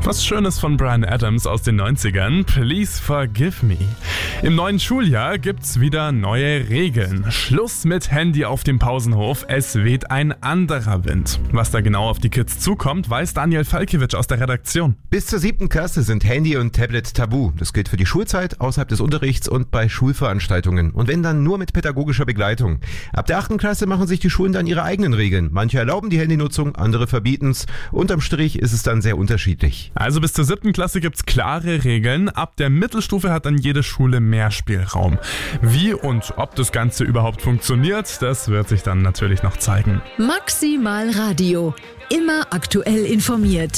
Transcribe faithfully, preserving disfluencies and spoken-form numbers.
Was Schönes von Bryan Adams aus den neunzigern, Please Forgive Me. Im neuen Schuljahr gibt's wieder neue Regeln. Schluss mit Handy auf dem Pausenhof, es weht ein anderer Wind. Was da genau auf die Kids zukommt, weiß Daniel Falkiewicz aus der Redaktion. Bis zur siebten Klasse sind Handy und Tablet tabu. Das gilt für die Schulzeit, außerhalb des Unterrichts und bei Schulveranstaltungen. Und wenn dann nur mit pädagogischer Begleitung. Ab der achten Klasse machen sich die Schulen dann ihre eigenen Regeln. Manche erlauben die Handynutzung, andere verbieten's. Unterm Strich ist es dann sehr unterschiedlich. Also bis zur siebten Klasse gibt's klare Regeln. Ab der Mittelstufe hat dann jede Schule mehr Spielraum. Wie und ob das Ganze überhaupt funktioniert, das wird sich dann natürlich noch zeigen. Maximal Radio. Immer aktuell informiert.